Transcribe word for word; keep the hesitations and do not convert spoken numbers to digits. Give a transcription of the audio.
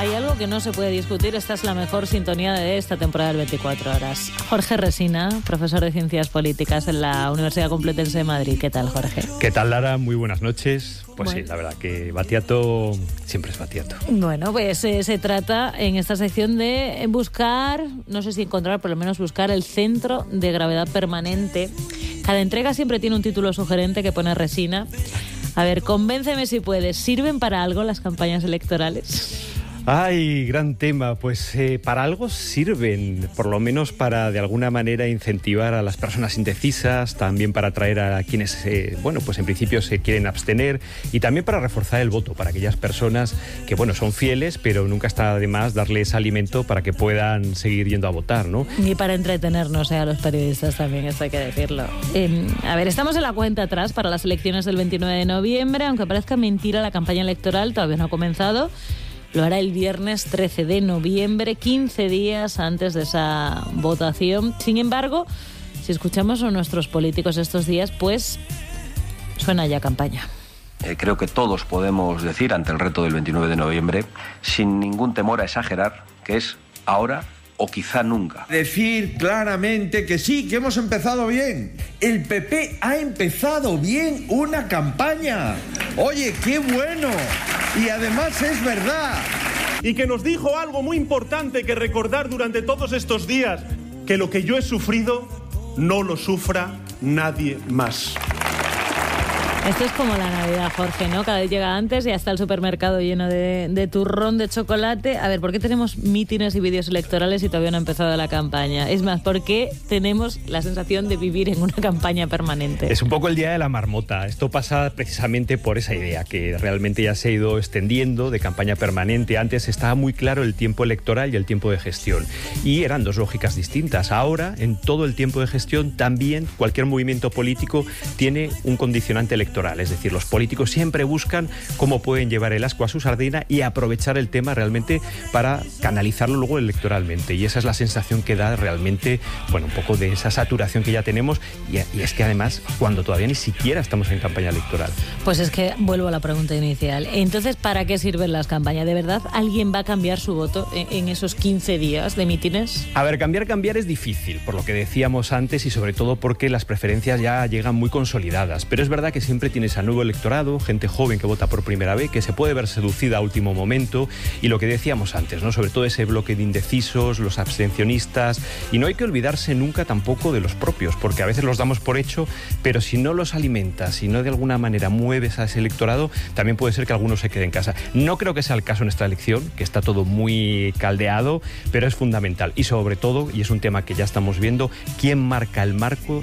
hay algo que no se puede discutir. Esta es la mejor sintonía de esta temporada del veinticuatro horas. Jorge Resina, profesor de Ciencias Políticas en la Universidad Complutense de Madrid. ¿Qué tal, Jorge? ¿Qué tal, Lara? Muy buenas noches. Pues bueno. Sí, la verdad que Battiato siempre es Battiato. Bueno, pues eh, se trata en esta sección de buscar, no sé si encontrar, por lo menos buscar el centro de gravedad permanente. Cada entrega siempre tiene un título sugerente que pone Resina. A ver, convénceme si puedes. ¿Sirven para algo las campañas electorales? Ay, gran tema. Pues eh, para algo sirven, por lo menos para de alguna manera incentivar a las personas indecisas, también para atraer a quienes, eh, bueno, pues en principio se quieren abstener y también para reforzar el voto para aquellas personas que, bueno, son fieles, pero nunca está de más darles alimento para que puedan seguir yendo a votar, ¿no? Ni para entretenernos, eh, a los periodistas también, esto hay que decirlo. Eh, a ver, estamos en la cuenta atrás para las elecciones del veintinueve de noviembre, aunque parezca mentira, la campaña electoral todavía no ha comenzado. Lo hará el viernes trece de noviembre, quince días antes de esa votación. Sin embargo, si escuchamos a nuestros políticos estos días, pues suena ya campaña. Eh, creo que todos podemos decir ante el reto del veintinueve de noviembre, sin ningún temor a exagerar, que es ahora o quizá nunca. Decir claramente que sí, que hemos empezado bien. El P P ha empezado bien una campaña. Oye, qué bueno. Y además es verdad. Y que nos dijo algo muy importante que recordar durante todos estos días, que lo que yo he sufrido no lo sufra nadie más. Esto es como la Navidad, Jorge, ¿no? Cada vez llega antes y ya está el supermercado lleno de, de turrón, de chocolate. A ver, ¿por qué tenemos mítines y vídeos electorales y todavía no ha empezado la campaña? Es más, ¿por qué tenemos la sensación de vivir en una campaña permanente? Es un poco el día de la marmota. Esto pasa precisamente por esa idea, que realmente ya se ha ido extendiendo de campaña permanente. Antes estaba muy claro el tiempo electoral y el tiempo de gestión. Y eran dos lógicas distintas. Ahora, en todo el tiempo de gestión, también cualquier movimiento político tiene un condicionante electoral. Es decir, los políticos siempre buscan cómo pueden llevar el ascua a su sardina y aprovechar el tema realmente para canalizarlo luego electoralmente. Y esa es la sensación que da realmente, bueno, un poco de esa saturación que ya tenemos. Y, y es que además, cuando todavía ni siquiera estamos en campaña electoral. Pues es que vuelvo a la pregunta inicial. Entonces, ¿para qué sirven las campañas? ¿De verdad alguien va a cambiar su voto en, en esos quince días de mítines? A ver, cambiar, cambiar es difícil, por lo que decíamos antes y sobre todo porque las preferencias ya llegan muy consolidadas. Pero es verdad que siempre tienes a nuevo electorado, gente joven que vota por primera vez, que se puede ver seducida a último momento, y lo que decíamos antes, ¿no? Sobre todo ese bloque de indecisos, los abstencionistas, y no hay que olvidarse nunca tampoco de los propios, porque a veces los damos por hecho, pero si no los alimentas, si no de alguna manera mueves a ese electorado, también puede ser que alguno se quede en casa. No creo que sea el caso en esta elección, que está todo muy caldeado, pero es fundamental, y sobre todo, y es un tema que ya estamos viendo, quién marca el marco